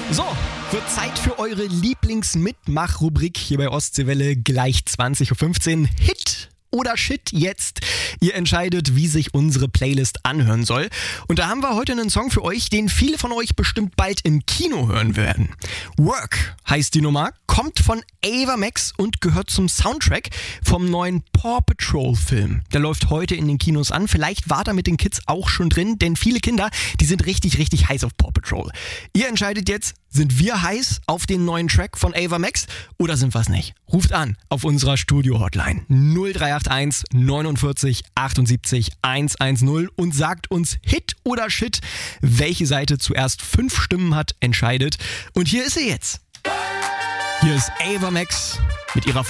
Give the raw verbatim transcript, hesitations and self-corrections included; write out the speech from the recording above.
So, wird Zeit für eure Lieblingsmitmach-Rubrik hier bei Ostseewelle gleich zwanzig Uhr fünfzehn. Hit oder Shit jetzt? Ihr entscheidet, wie sich unsere Playlist anhören soll. Und da haben wir heute einen Song für euch, den viele von euch bestimmt bald im Kino hören werden. Work heißt die Nummer, kommt von Ava Max und gehört zum Soundtrack vom neuen Paw Patrol Film. Der läuft heute in den Kinos an. Vielleicht war da mit den Kids auch schon drin, denn viele Kinder, die sind richtig, richtig heiß auf Paw Patrol. Ihr entscheidet jetzt, sind wir heiß auf den neuen Track von Ava Max oder sind wir es nicht? Ruft an auf unserer Studio-Hotline null drei acht eins neunundvierzig achtundsiebzig hundertzehn und sagt uns Hit oder Shit. Welche Seite zuerst fünf Stimmen hat, entscheidet. Und hier ist sie jetzt. Hier ist Ava Max mit ihrer